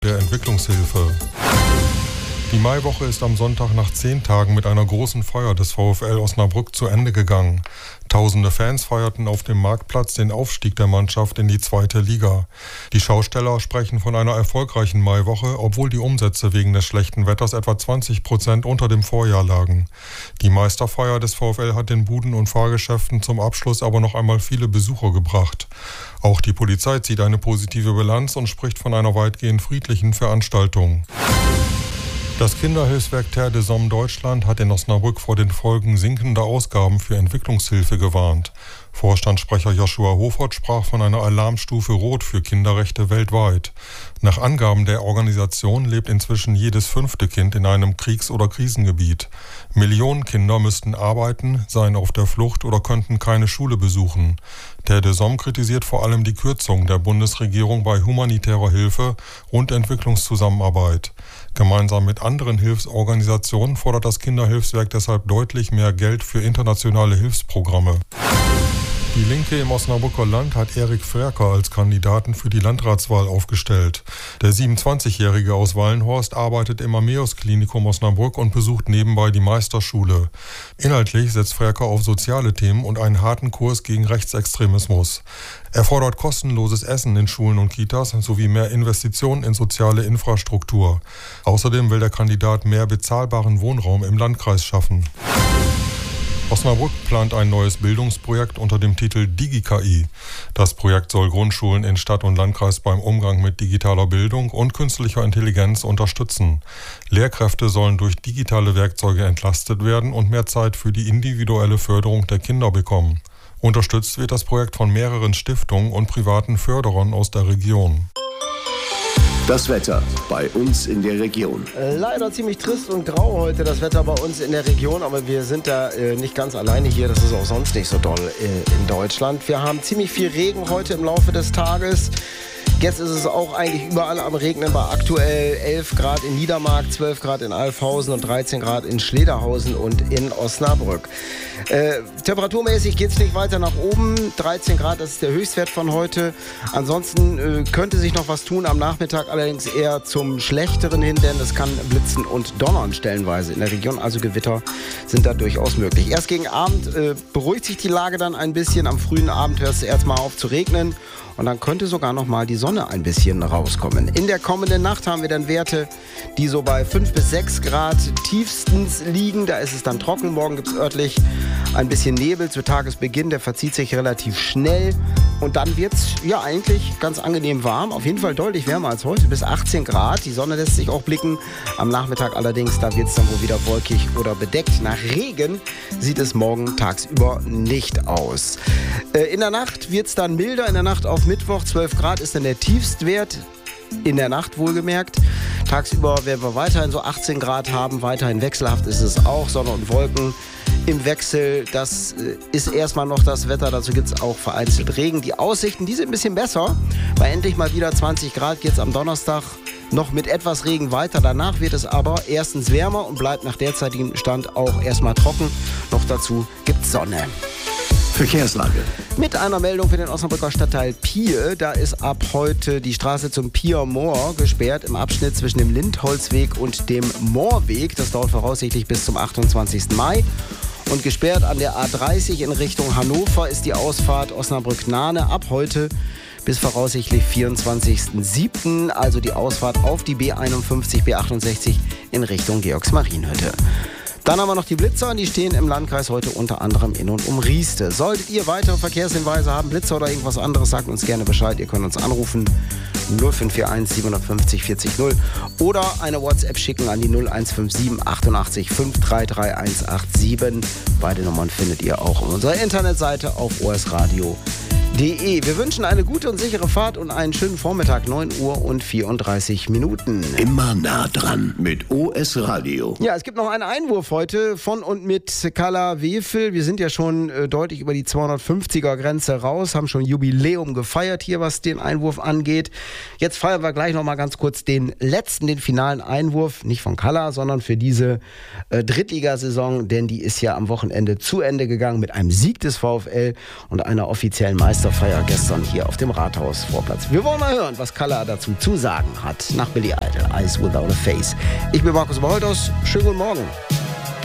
der Entwicklungshilfe. Die Maiwoche ist am Sonntag nach 10 Tagen mit einer großen Feier des VfL Osnabrück zu Ende gegangen. Tausende Fans feierten auf dem Marktplatz den Aufstieg der Mannschaft in die 2. Liga. Die Schausteller sprechen von einer erfolgreichen Maiwoche, obwohl die Umsätze wegen des schlechten Wetters etwa 20% unter dem Vorjahr lagen. Die Meisterfeier des VfL hat den Buden- und Fahrgeschäften zum Abschluss aber noch einmal viele Besucher gebracht. Auch die Polizei zieht eine positive Bilanz und spricht von einer weitgehend friedlichen Veranstaltung. Das Kinderhilfswerk Terre des Hommes Deutschland hat in Osnabrück vor den Folgen sinkender Ausgaben für Entwicklungshilfe gewarnt. Vorstandssprecher Joshua Hofert sprach von einer Alarmstufe Rot für Kinderrechte weltweit. Nach Angaben der Organisation lebt inzwischen jedes 5. Kind in einem Kriegs- oder Krisengebiet. Millionen Kinder müssten arbeiten, seien auf der Flucht oder könnten keine Schule besuchen. Terre des Hommes kritisiert vor allem die Kürzung der Bundesregierung bei humanitärer Hilfe und Entwicklungszusammenarbeit. Gemeinsam mit anderen Hilfsorganisationen fordert das Kinderhilfswerk deshalb deutlich mehr Geld für internationale Hilfsprogramme. Die Linke im Osnabrücker Land hat Erik Frerker als Kandidaten für die Landratswahl aufgestellt. Der 27-Jährige aus Wallenhorst arbeitet im Ammeus-Klinikum Osnabrück und besucht nebenbei die Meisterschule. Inhaltlich setzt Frerker auf soziale Themen und einen harten Kurs gegen Rechtsextremismus. Er fordert kostenloses Essen in Schulen und Kitas sowie mehr Investitionen in soziale Infrastruktur. Außerdem will der Kandidat mehr bezahlbaren Wohnraum im Landkreis schaffen. Osnabrück plant ein neues Bildungsprojekt unter dem Titel DigiKI. Das Projekt soll Grundschulen in Stadt und Landkreis beim Umgang mit digitaler Bildung und künstlicher Intelligenz unterstützen. Lehrkräfte sollen durch digitale Werkzeuge entlastet werden und mehr Zeit für die individuelle Förderung der Kinder bekommen. Unterstützt wird das Projekt von mehreren Stiftungen und privaten Förderern aus der Region. Das Wetter bei uns in der Region. Leider ziemlich trist und grau heute das Wetter bei uns in der Region, aber wir sind da nicht ganz alleine hier. Das ist auch sonst nicht so doll in Deutschland. Wir haben ziemlich viel Regen heute im Laufe des Tages. Jetzt ist es auch eigentlich überall am Regnen, bei aktuell 11 Grad in Niedermark, 12 Grad in Alfhausen und 13 Grad in Schlederhausen und in Osnabrück. Temperaturmäßig geht es nicht weiter nach oben. 13 Grad, das ist der Höchstwert von heute. Ansonsten könnte sich noch was tun am Nachmittag, allerdings eher zum Schlechteren hin, denn es kann blitzen und donnern stellenweise in der Region. Also Gewitter sind da durchaus möglich. Erst gegen Abend beruhigt sich die Lage dann ein bisschen. Am frühen Abend hört es erstmal auf zu regnen. Und dann könnte sogar noch mal die Sonne ein bisschen rauskommen. In der kommenden Nacht haben wir dann Werte, die so bei 5 bis 6 Grad tiefstens liegen. Da ist es dann trocken. Morgen gibt es örtlich ein bisschen Nebel zu Tagesbeginn. Der verzieht sich relativ schnell. Und dann wird es ja eigentlich ganz angenehm warm. Auf jeden Fall deutlich wärmer als heute, bis 18 Grad. Die Sonne lässt sich auch blicken. Am Nachmittag allerdings, da wird es dann wohl wieder wolkig oder bedeckt. Nach Regen sieht es morgen tagsüber nicht aus. In der Nacht wird es dann milder. In der Nacht auf Mittwoch 12 Grad ist dann der Tiefstwert. In der Nacht wohlgemerkt. Tagsüber werden wir weiterhin so 18 Grad haben. Weiterhin wechselhaft ist es auch. Sonne und Wolken im Wechsel. Das ist erstmal noch das Wetter. Dazu gibt es auch vereinzelt Regen. Die Aussichten, die sind ein bisschen besser. Bei endlich mal wieder 20 Grad geht es am Donnerstag noch mit etwas Regen weiter. Danach wird es aber erstens wärmer und bleibt nach derzeitigem Stand auch erstmal trocken. Noch dazu gibt es Sonne. Verkehrslage. Mit einer Meldung für den Osnabrücker Stadtteil Pier. Da ist ab heute die Straße zum Pier Moor gesperrt im Abschnitt zwischen dem Lindholzweg und dem Moorweg. Das dauert voraussichtlich bis zum 28. Mai. Und gesperrt an der A30 in Richtung Hannover ist die Ausfahrt Osnabrück-Nahne ab heute bis voraussichtlich 24.07. Also die Ausfahrt auf die B51, B68 in Richtung Georgsmarienhütte. Dann haben wir noch die Blitzer, die stehen im Landkreis heute unter anderem in und um Rieste. Solltet ihr weitere Verkehrshinweise haben, Blitzer oder irgendwas anderes, sagt uns gerne Bescheid. Ihr könnt uns anrufen 0541 750 40 0 oder eine WhatsApp schicken an die 0157 88 533 187. Beide Nummern findet ihr auch auf unserer Internetseite auf osradio.de. Wir wünschen eine gute und sichere Fahrt und einen schönen Vormittag, 9 Uhr und 34 Minuten. Immer nah dran mit OS Radio. Ja, es gibt noch einen Einwurf heute von und mit Carla Wefel. Wir sind ja schon deutlich über die 250er-Grenze raus, haben schon Jubiläum gefeiert hier, was den Einwurf angeht. Jetzt feiern wir gleich noch mal ganz kurz den finalen Einwurf, nicht von Carla, sondern für diese Drittligasaison, denn die ist ja am Wochenende zu Ende gegangen mit einem Sieg des VfL und einer offiziellen Meisterschaft Osterfeier gestern hier auf dem Rathausvorplatz. Wir wollen mal hören, was Kalla dazu zu sagen hat. Nach Billy Idol, Eyes Without a Face. Ich bin Markus Oberholthaus. Schönen guten Morgen.